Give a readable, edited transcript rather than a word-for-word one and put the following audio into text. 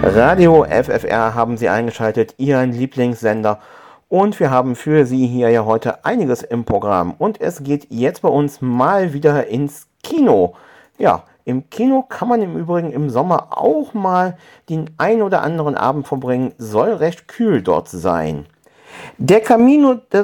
Radio FFR haben Sie eingeschaltet, Ihren Lieblingssender. Und wir haben für Sie hier ja heute einiges im Programm. Und es geht jetzt bei uns mal wieder ins Kino. Ja, im Kino kann man im Übrigen im Sommer auch mal den ein oder anderen Abend verbringen. Soll recht kühl dort sein. Der Camino